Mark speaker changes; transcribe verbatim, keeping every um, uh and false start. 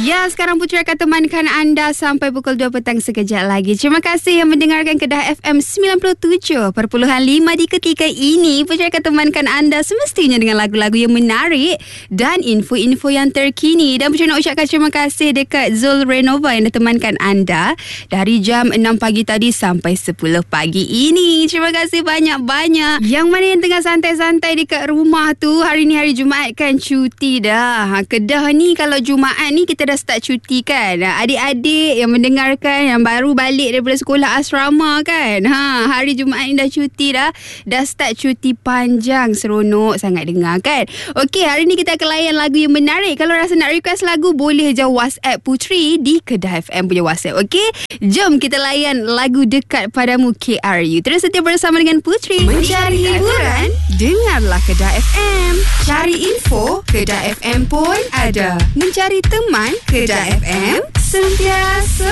Speaker 1: Ya, sekarang Puteri akan temankan anda sampai pukul dua petang sekejap lagi. Terima kasih yang mendengarkan Kedah F M sembilan puluh tujuh perpuluhan lima di ketika ini. Puteri akan temankan anda semestinya dengan lagu-lagu yang menarik dan info-info yang terkini. Dan Puteri nak ucapkan terima kasih dekat Zul Renova yang dah temankan anda dari jam enam pagi tadi sampai sepuluh pagi ini. Terima kasih banyak-banyak. Yang mana yang tengah santai-santai dekat rumah tu, hari ni hari Jumaat kan, cuti dah. Ha, Kedah ni kalau Jumaat ni kita dah start cuti kan. Adik-adik yang mendengarkan yang baru balik daripada sekolah asrama kan, ha, hari Jumaat ni dah cuti dah. Dah start cuti panjang. Seronok sangat dengar kan. Okey, hari ni kita akan layan lagu yang menarik. Kalau rasa nak request lagu, boleh je WhatsApp Puteri di Kedah F M punya WhatsApp. Okey, jom kita layan lagu Dekat Padamu K R U. Terus setia bersama dengan Puteri. Mencari hiburan, dengarlah Kedah F M. Cari info, Kedah F M pun ada. Mencari teman, Kedah F M sentiasa